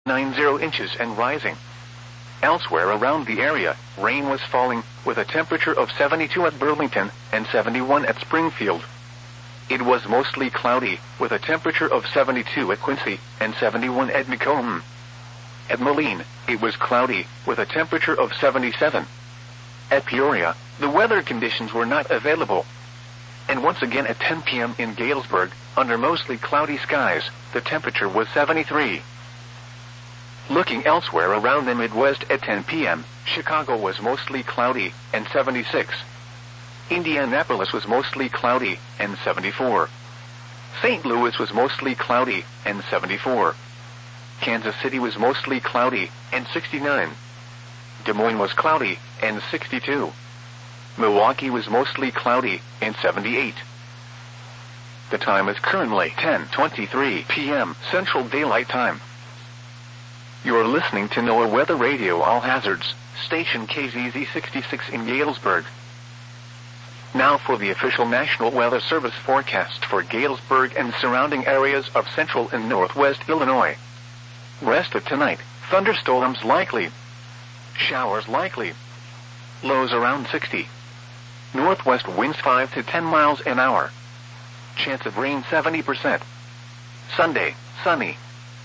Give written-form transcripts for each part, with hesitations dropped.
90 inches and rising. Elsewhere around the area, rain was falling, with a temperature of 72 at Burlington and 71 at Springfield. It was mostly cloudy, with a temperature of 72 at Quincy and 71 at Macomb. At Moline, it was cloudy, with a temperature of 77. At Peoria, the weather conditions were not available. And once again at 10 p.m. in Galesburg, under mostly cloudy skies, the temperature was 73. Looking elsewhere around the Midwest at 10 p.m., Chicago was mostly cloudy and 76. Indianapolis was mostly cloudy and 74. St. Louis was mostly cloudy and 74. Kansas City was mostly cloudy and 69. Des Moines was cloudy and 62. Milwaukee was mostly cloudy and 78. The time is currently 10:23 p.m. Central Daylight Time. You're listening to NOAA Weather Radio All Hazards, station KZZ 66 in Galesburg. Now for the official National Weather Service forecast for Galesburg and surrounding areas of central and northwest Illinois. Rest of tonight, thunderstorms likely. Showers likely. Lows around 60. Northwest winds 5 to 10 miles an hour. Chance of rain 70%. Sunday, sunny.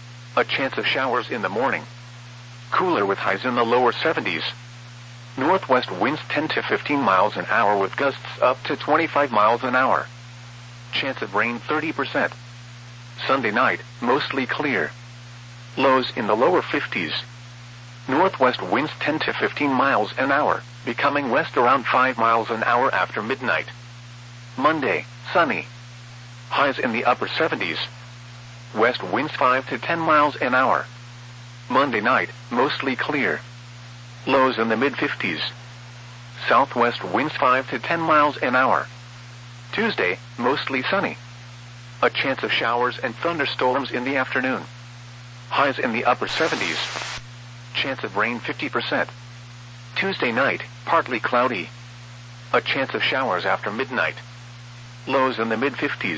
A chance of showers in the morning. Cooler with highs in the lower 70s. Northwest winds 10 to 15 miles an hour with gusts up to 25 miles an hour. Chance of rain 30%. Sunday night, mostly clear. Lows in the lower 50s. Northwest winds 10 to 15 miles an hour, becoming west around 5 miles an hour after midnight. Monday, sunny. Highs in the upper 70s. West winds 5 to 10 miles an hour. Monday night, mostly clear. Lows in the mid-50s. Southwest winds 5 to 10 miles an hour. Tuesday, mostly sunny. A chance of showers and thunderstorms in the afternoon. Highs in the upper 70s. Chance of rain 50%. Tuesday night, partly cloudy. A chance of showers after midnight. Lows in the mid-50s.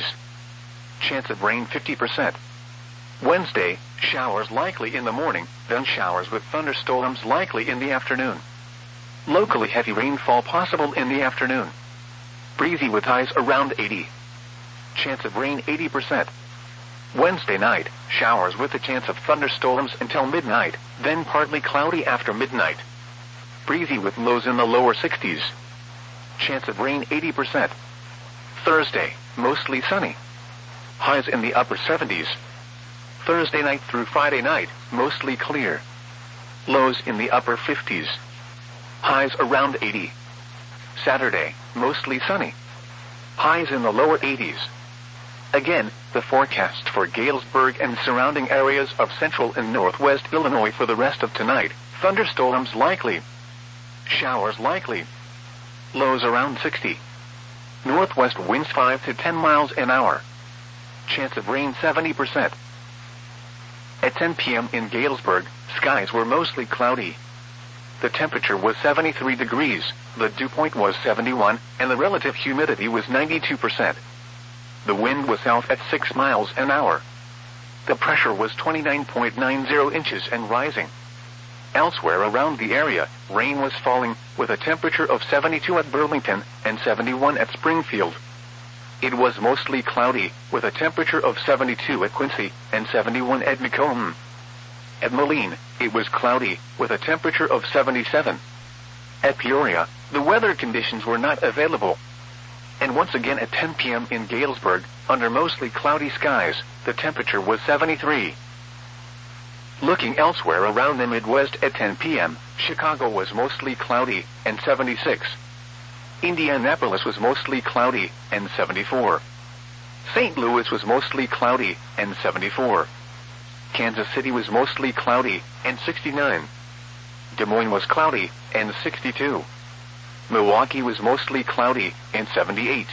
Chance of rain 50%. Wednesday, showers likely in the morning, then showers with thunderstorms likely in the afternoon. Locally heavy rainfall possible in the afternoon. Breezy with highs around 80. Chance of rain 80%. Wednesday night, showers with a chance of thunderstorms until midnight, then partly cloudy after midnight. Breezy with lows in the lower 60s. Chance of rain 80%. Thursday, mostly sunny. Highs in the upper 70s. Thursday night through Friday night, mostly clear. Lows in the upper 50s. Highs around 80. Saturday, mostly sunny. Highs in the lower 80s. Again, the forecast for Galesburg and surrounding areas of central and northwest Illinois for the rest of tonight. Thunderstorms likely. Showers likely. Lows around 60. Northwest winds 5 to 10 miles an hour. Chance of rain 70%. At 10 p.m. in Galesburg, skies were mostly cloudy. The temperature was 73 degrees, the dew point was 71, and the relative humidity was 92%. The wind was south at 6 miles an hour. The pressure was 29.90 inches and rising. Elsewhere around the area, rain was falling, with a temperature of 72 at Burlington and 71 at Springfield. It was mostly cloudy, with a temperature of 72 at Quincy and 71 at Macomb. At Moline, it was cloudy, with a temperature of 77. At Peoria, the weather conditions were not available. And once again at 10 p.m. in Galesburg, under mostly cloudy skies, the temperature was 73. Looking elsewhere around the Midwest at 10 p.m., Chicago was mostly cloudy and 76. Indianapolis was mostly cloudy and 74. St. Louis was mostly cloudy and 74. Kansas City was mostly cloudy and 69. Des Moines was cloudy and 62. Milwaukee was mostly cloudy and 78.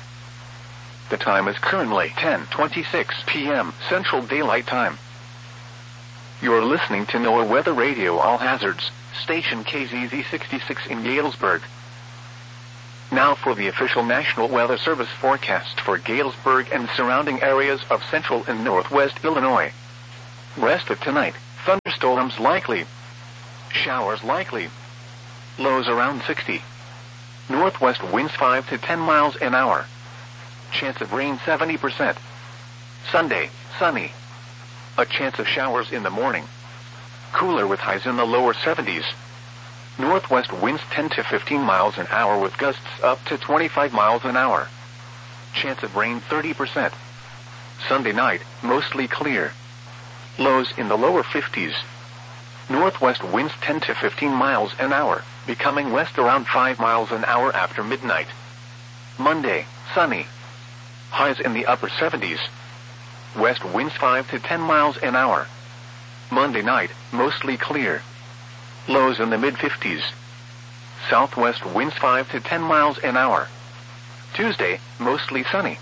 The time is currently 10:26 p.m. Central Daylight Time. You're listening to NOAA Weather Radio All Hazards, station KZZ 66 in Galesburg. Now for the official National Weather Service forecast for Galesburg and surrounding areas of central and northwest Illinois. Rest of tonight, Thunderstorms likely. Showers likely. Lows around 60. Northwest winds 5 to 10 miles an hour. Chance of rain 70%. Sunday, sunny. A chance of showers in the morning. Cooler with highs in the lower 70s. Northwest winds 10 to 15 miles an hour with gusts up to 25 miles an hour. Chance of rain 30%. Sunday night, mostly clear. Lows in the lower 50s. Northwest winds 10 to 15 miles an hour, becoming west around 5 miles an hour after midnight. Monday, sunny. Highs in the upper 70s. West winds 5 to 10 miles an hour. Monday night, mostly clear. Lows in the mid-50s. Southwest winds 5 to 10 miles an hour. Tuesday, mostly sunny.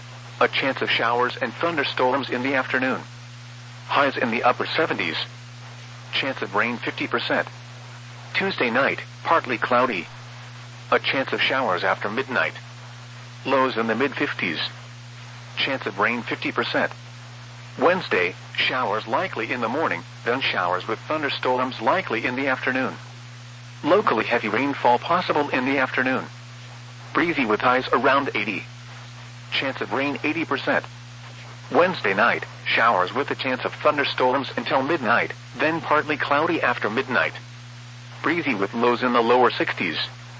A chance of showers and thunderstorms in the afternoon. Highs in the upper 70s. Chance of rain 50%. Tuesday night, partly cloudy. A chance of showers after midnight. Lows in the mid-50s. Chance of rain 50%. Wednesday, showers likely in the morning, then showers with thunderstorms likely in the afternoon. Locally heavy rainfall possible in the afternoon. Breezy with highs around 80. Chance of rain 80%. Wednesday night, showers with a chance of thunderstorms until midnight, then partly cloudy after midnight. Breezy with lows in the lower 60s.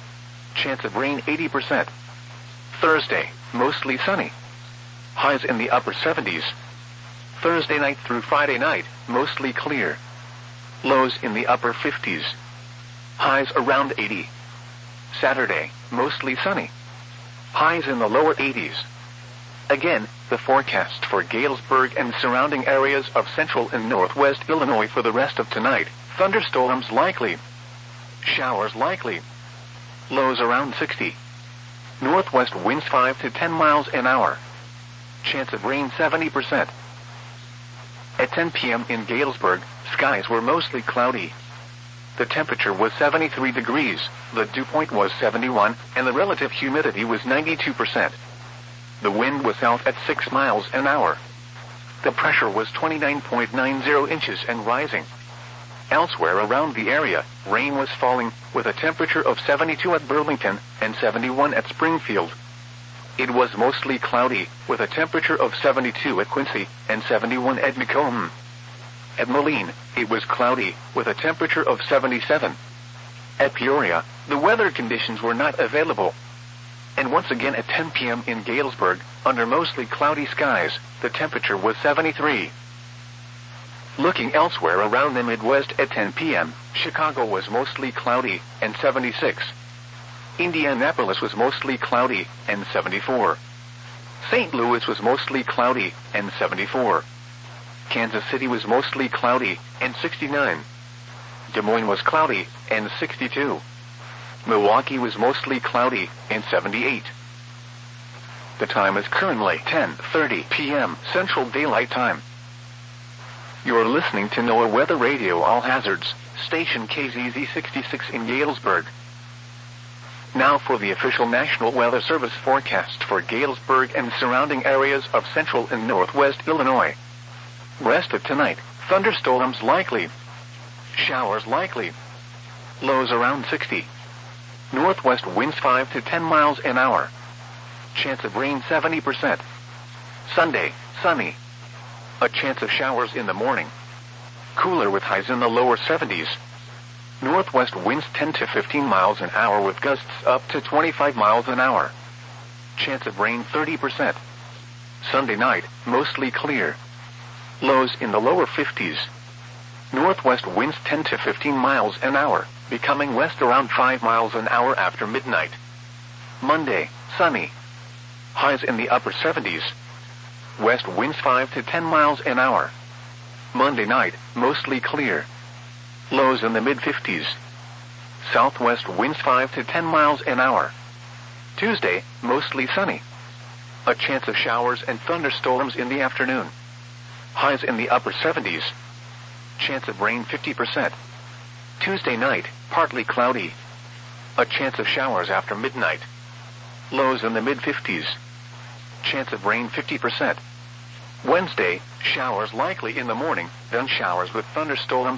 Chance of rain 80%. Thursday, mostly sunny. Highs in the upper 70s. Thursday night through Friday night, mostly clear. Lows in the upper 50s. Highs around 80. Saturday, mostly sunny. Highs in the lower 80s. Again, the forecast for Galesburg and surrounding areas of central and northwest Illinois for the rest of tonight. Thunderstorms likely. Showers likely. Lows around 60. Northwest winds 5 to 10 miles an hour. Chance of rain 70%. At 10 p.m. in Galesburg, skies were mostly cloudy. The temperature was 73 degrees, the dew point was 71, and the relative humidity was 92%. The wind was south at 6 miles an hour. The pressure was 29.90 inches and rising. Elsewhere around the area, rain was falling, with a temperature of 72 at Burlington and 71 at Springfield. It was mostly cloudy, with a temperature of 72 at Quincy and 71 at Macomb. At Moline, it was cloudy, with a temperature of 77. At Peoria, the weather conditions were not available. And once again at 10 p.m. in Galesburg, under mostly cloudy skies, the temperature was 73. Looking elsewhere around the Midwest at 10 p.m., Chicago was mostly cloudy and 76. Indianapolis was mostly cloudy and 74. St. Louis was mostly cloudy and 74. Kansas City was mostly cloudy and 69. Des Moines was cloudy and 62. Milwaukee was mostly cloudy and 78. The time is currently 10:30 p.m. Central Daylight Time. You're listening to NOAA Weather Radio All Hazards, station KZZ 66 in Galesburg. Now for the official National Weather Service forecast for Galesburg and surrounding areas of central and northwest Illinois. Rest of tonight, thunderstorms likely. Showers likely. Lows around 60. Northwest winds 5 to 10 miles an hour. Chance of rain 70%. Sunday, sunny. A chance of showers in the morning. Cooler with highs in the lower 70s. Northwest winds 10 to 15 miles an hour with gusts up to 25 miles an hour. Chance of rain 30%. Sunday night, mostly clear. Lows in the lower 50s. Northwest winds 10 to 15 miles an hour, becoming west around 5 miles an hour after midnight. Monday, sunny. Highs in the upper 70s. West winds 5 to 10 miles an hour. Monday night, mostly clear. Lows in the mid-50s. Southwest winds 5 to 10 miles an hour. Tuesday, mostly sunny. A chance of showers and thunderstorms in the afternoon. Highs in the upper 70s. Chance of rain 50%. Tuesday night, partly cloudy. A chance of showers after midnight. Lows in the mid-50s. Chance of rain 50%. Wednesday, Showers likely in the morning, then showers with thunderstorms